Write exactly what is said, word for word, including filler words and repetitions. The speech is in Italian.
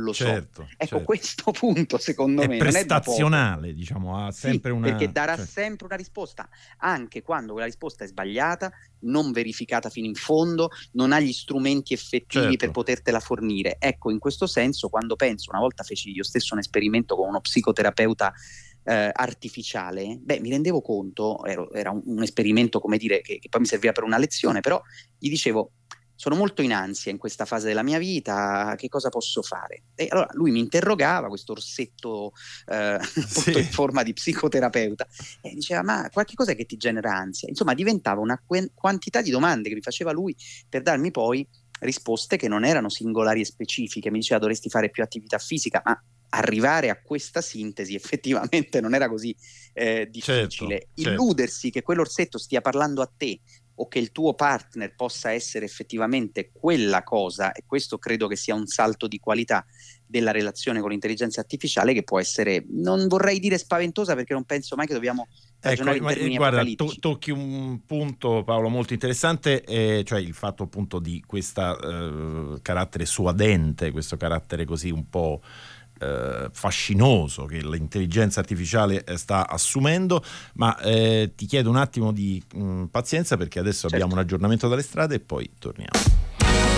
lo certo, so. Ecco, certo. questo punto secondo È me non è da poco. prestazionale, diciamo, ha sempre Sì, una... perché darà cioè, sempre una risposta, anche quando quella risposta è sbagliata, non verificata fino in fondo, non ha gli strumenti effettivi per certo. potertela fornire. Ecco, in questo senso, quando penso, una volta feci io stesso un esperimento con uno psicoterapeuta eh, artificiale, beh, mi rendevo conto, ero- era un, un esperimento, come dire, che, che poi mi serviva per una lezione, però gli dicevo: sono molto in ansia in questa fase della mia vita, che cosa posso fare? E allora lui mi interrogava, questo orsetto eh, appunto in Sì, forma di psicoterapeuta, e diceva: ma qualche cosa che ti genera ansia? Insomma, diventava una que- quantità di domande che mi faceva lui per darmi poi risposte che non erano singolari e specifiche. Mi diceva: dovresti fare più attività fisica, ma arrivare a questa sintesi effettivamente non era così eh, certo, difficile. certo. Illudersi che quell'orsetto stia parlando a te o che il tuo partner possa essere effettivamente quella cosa, e questo credo che sia un salto di qualità della relazione con l'intelligenza artificiale, che può essere, non vorrei dire spaventosa, perché non penso mai che dobbiamo Ecco, ragionare in ma, eh, termini guarda, to- apocalittici. tocchi un punto, Paolo, molto interessante, eh, cioè il fatto appunto di questo carattere suadente, questo carattere così un po' eh, fascinoso che l'intelligenza artificiale eh, sta assumendo, ma eh, ti chiedo un attimo di mh, pazienza, perché adesso abbiamo Certo. un aggiornamento dalle strade e poi torniamo.